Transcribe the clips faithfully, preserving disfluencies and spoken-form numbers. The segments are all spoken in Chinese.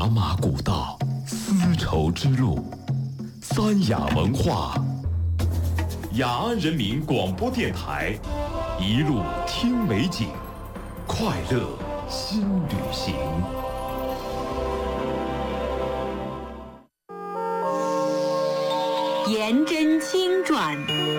茶马古道，丝绸之路，三雅文化。雅安人民广播电台，一路听美景，快乐新旅行。 颜真卿传。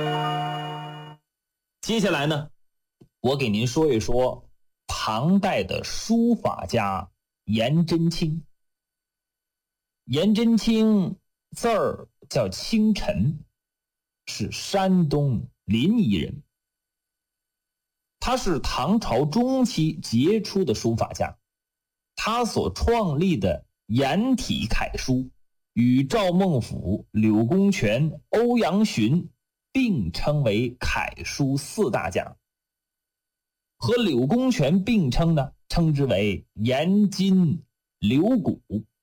接下来呢，我给您说一说唐代的书法家颜真卿。颜真卿字儿叫清晨，是山东临沂人。他是唐朝中期杰出的书法家，他所创立的颜体楷书与赵孟頫、柳公权、欧阳询并称为楷书四大家，和柳公权并称呢，称之为颜筋柳骨。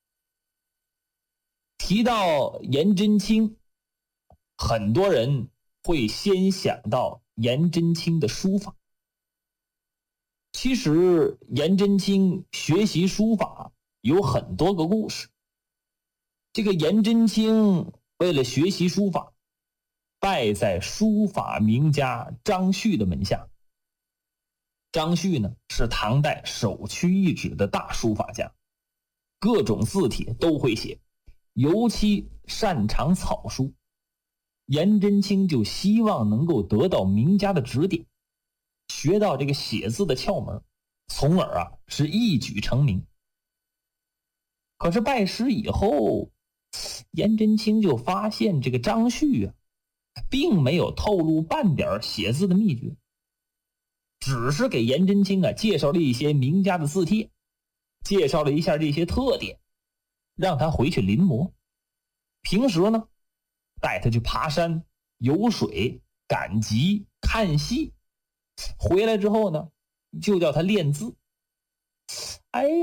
提到颜真卿，很多人会先想到颜真卿的书法。其实颜真卿学习书法有很多个故事。这个颜真卿为了学习书法，拜在书法名家张旭的门下。张旭呢，是唐代首屈一指的大书法家，各种字体都会写，尤其擅长草书。颜真卿就希望能够得到名家的指点，学到这个写字的窍门，从而啊是一举成名。可是拜师以后，颜真卿就发现这个张旭啊，并没有透露半点写字的秘诀，只是给颜真卿啊介绍了一些名家的字帖，介绍了一下这些特点，让他回去临摹。平时呢，带他去爬山、游水、赶集、看戏，回来之后呢，就叫他练字。哎呀，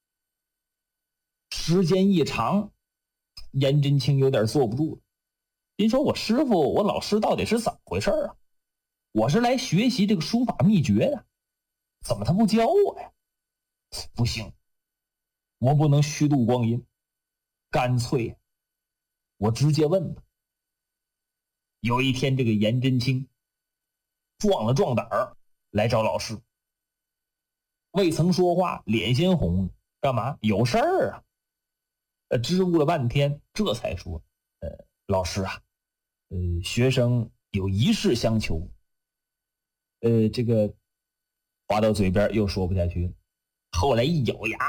时间一长，颜真卿有点坐不住了。您说我师傅，我老师到底是怎么回事啊？我是来学习这个书法秘诀的，怎么他不教我呀？不行，我不能虚度光阴，干脆我直接问吧。有一天，这个颜真卿壮了壮胆儿来找老师，未曾说话，脸先红，干嘛？有事儿啊？呃，支吾了半天，这才说：“呃，老师啊，呃，学生有一事相求。”呃，这个话到嘴边又说不下去了。后来一咬牙，